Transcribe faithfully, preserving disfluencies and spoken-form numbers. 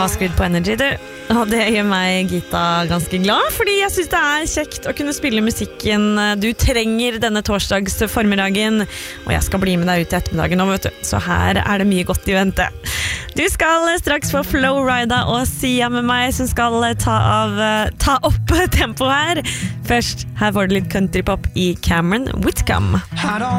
har skrudd på Energy, du. Og det gjør meg, Gita, ganske glad, fordi jeg synes det er kjekt å kunne spille musikken du trenger denne torsdags formiddagen, og jeg skal bli med deg ut i ettermiddagen nå, vet du. Så her er det mye godt i vente. Du skal straks få Flowrida og Sia med meg, som skal ta, av, ta opp tempo her. Først, her får du litt countrypop i Cameron Whitcomb.